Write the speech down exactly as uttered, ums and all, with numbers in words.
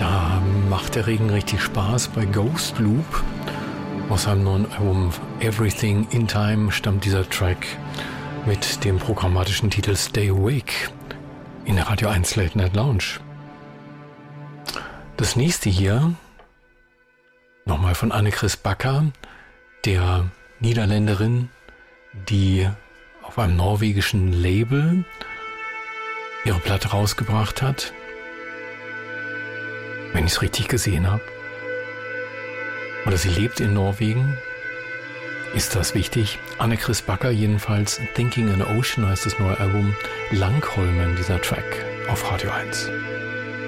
Da macht der Regen richtig Spaß. Bei Ghost Loop aus seinem neuen Album Everything in Time stammt dieser Track mit dem programmatischen Titel Stay Awake in der Radio eins Late Night Lounge. Das nächste hier, nochmal von Annechris Backer, der Niederländerin, die auf einem norwegischen Label ihre Platte rausgebracht hat. Wenn ich es richtig gesehen habe. Oder sie lebt in Norwegen. Ist das wichtig? Annechris Backer jedenfalls. Thinking in the Ocean heißt das neue Album. Langholmen, dieser Track auf Radio eins.